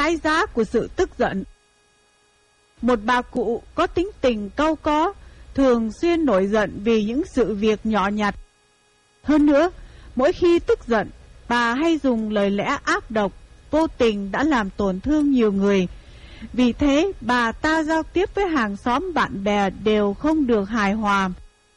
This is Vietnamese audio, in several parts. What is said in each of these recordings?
cái giá của sự tức giận. Một bà cụ có tính tình cau có, thường xuyên nổi giận vì những sự việc nhỏ nhặt. Hơn nữa, mỗi khi tức giận, bà hay dùng lời lẽ ác độc, vô tình đã làm tổn thương nhiều người. Vì thế, bà ta giao tiếp với hàng xóm bạn bè đều không được hài hòa.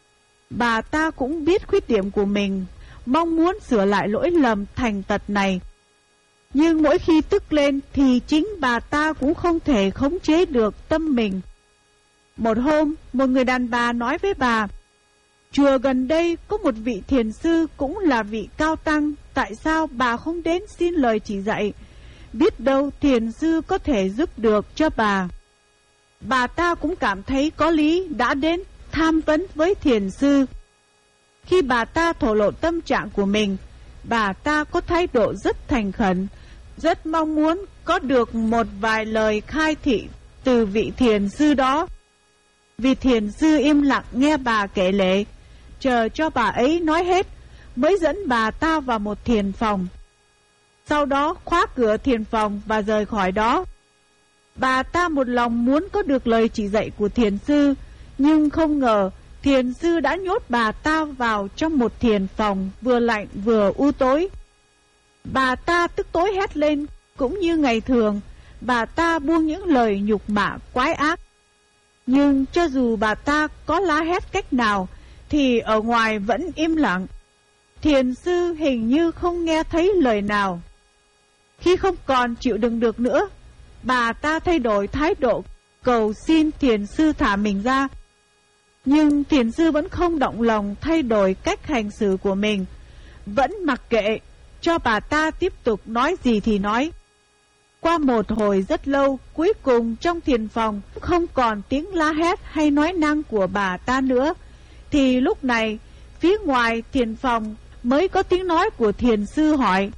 Bà ta cũng biết khuyết điểm của mình, mong muốn sửa lại lỗi lầm thành tật này. Nhưng mỗi khi tức lên thì chính bà ta cũng không thể khống chế được tâm mình. Một hôm, một người đàn bà nói với bà: chùa gần đây có một vị thiền sư cũng là vị cao tăng, tại sao bà không đến xin lời chỉ dạy? Biết đâu thiền sư có thể giúp được cho bà. Bà ta cũng cảm thấy có lý, đã đến tham vấn với thiền sư. Khi bà ta thổ lộ tâm trạng của mình, bà ta có thái độ rất thành khẩn, rất mong muốn có được một vài lời khai thị từ vị thiền sư đó. Vị thiền sư im lặng nghe bà kể lể, chờ cho bà ấy nói hết, mới dẫn bà ta vào một thiền phòng. Sau đó khóa cửa thiền phòng và rời khỏi đó. Bà ta một lòng muốn có được lời chỉ dạy của thiền sư, nhưng không ngờ thiền sư đã nhốt bà ta vào trong một thiền phòng vừa lạnh vừa u tối. Bà ta tức tối hét lên, cũng như ngày thường, bà ta buông những lời nhục mạ quái ác. Nhưng cho dù bà ta có la hét cách nào, thì ở ngoài vẫn im lặng. Thiền sư hình như không nghe thấy lời nào. Khi không còn chịu đựng được nữa, bà ta thay đổi thái độ, cầu xin thiền sư thả mình ra. Nhưng thiền sư vẫn không động lòng thay đổi cách hành xử của mình, vẫn mặc kệ, cho bà ta tiếp tục nói gì thì nói. Qua một hồi rất lâu, cuối cùng trong thiền phòng không còn tiếng la hét hay nói năng của bà ta nữa, thì lúc này phía ngoài thiền phòng mới có tiếng nói của thiền sư hỏi: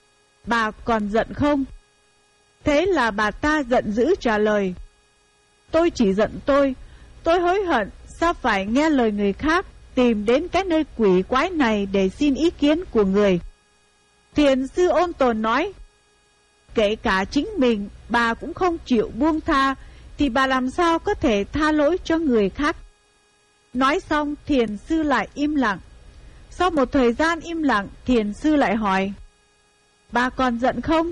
bà còn giận không? Thế là bà ta giận dữ trả lời: tôi chỉ giận tôi hối hận sao phải nghe lời người khác, tìm đến cái nơi quỷ quái này để xin ý kiến của người. Thiền sư ôn tồn nói: kể cả chính mình bà cũng không chịu buông tha, thì bà làm sao có thể tha lỗi cho người khác? Nói xong thiền sư lại im lặng. Sau một thời gian im lặng, thiền sư lại hỏi: bà còn giận không?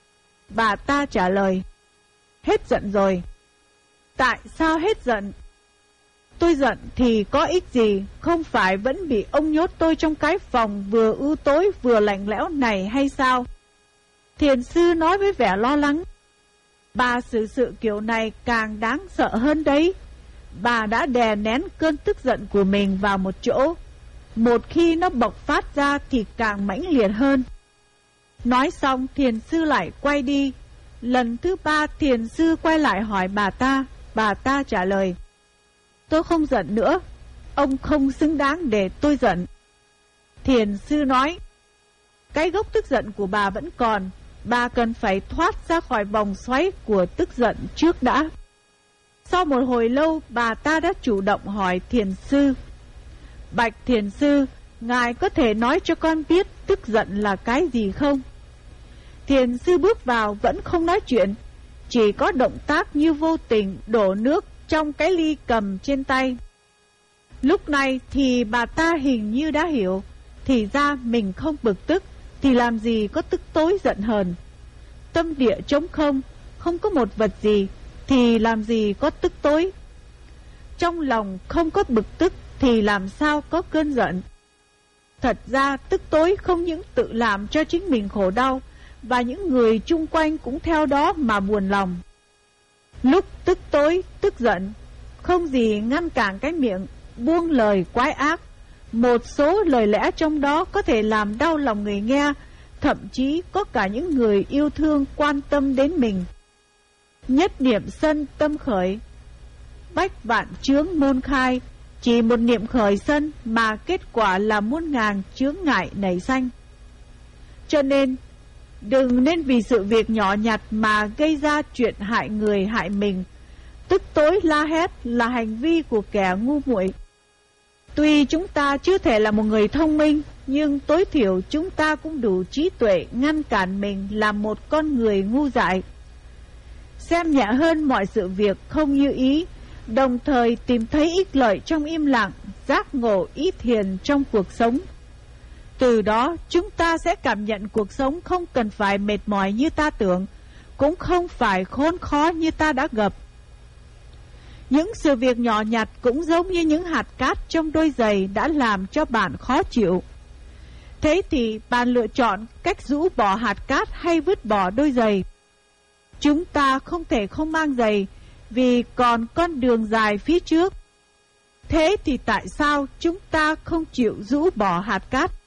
Bà ta trả lời: hết giận rồi. Tại sao hết giận? Tôi giận thì có ích gì, không phải vẫn bị ông nhốt tôi trong cái phòng vừa u tối vừa lạnh lẽo này hay sao? Thiền sư nói với vẻ lo lắng: bà xử sự kiểu này càng đáng sợ hơn đấy. Bà đã đè nén cơn tức giận của mình vào một chỗ, một khi nó bộc phát ra thì càng mãnh liệt hơn. Nói xong thiền sư lại quay đi. Lần thứ ba thiền sư quay lại hỏi bà ta trả lời: tôi không giận nữa, ông không xứng đáng để tôi giận. Thiền sư nói: cái gốc tức giận của bà vẫn còn, bà cần phải thoát ra khỏi vòng xoáy của tức giận trước đã. Sau một hồi lâu, bà ta đã chủ động hỏi thiền sư: bạch thiền sư, ngài có thể nói cho con biết tức giận là cái gì không? Thiền sư bước vào vẫn không nói chuyện, chỉ có động tác như vô tình đổ nước trong cái ly cầm trên tay. Lúc này thì bà ta hình như đã hiểu, thì ra mình không bực tức thì làm gì có tức tối giận hờn. Tâm địa trống không, không có một vật gì thì làm gì có tức tối. Trong lòng không có bực tức thì làm sao có cơn giận. Thật ra tức tối không những tự làm cho chính mình khổ đau, và những người chung quanh cũng theo đó mà buồn lòng. Lúc tức tối, tức giận, không gì ngăn cản cái miệng buông lời quái ác. Một số lời lẽ trong đó có thể làm đau lòng người nghe, thậm chí có cả những người yêu thương quan tâm đến mình. Nhất niệm sân tâm khởi, bách vạn chướng môn khai. Chỉ một niệm khởi sân mà kết quả là muôn ngàn chướng ngại nảy sanh. Cho nên đừng nên vì sự việc nhỏ nhặt mà gây ra chuyện hại người hại mình. Tức tối la hét là hành vi của kẻ ngu muội. Tuy chúng ta chưa thể là một người thông minh, nhưng tối thiểu chúng ta cũng đủ trí tuệ ngăn cản mình làm một con người ngu dại. xem nhẹ hơn mọi sự việc không như ý, đồng thời tìm thấy ích lợi trong im lặng, giác ngộ ý thiền trong cuộc sống. Từ đó chúng ta sẽ cảm nhận cuộc sống không cần phải mệt mỏi như ta tưởng, cũng không phải khốn khó như ta đã gặp. Những sự việc nhỏ nhặt cũng giống như những hạt cát trong đôi giày đã làm cho bạn khó chịu. Thế thì bạn lựa chọn cách rũ bỏ hạt cát hay vứt bỏ đôi giày. Chúng ta không thể không mang giày vì còn con đường dài phía trước. Thế thì tại sao chúng ta không chịu rũ bỏ hạt cát?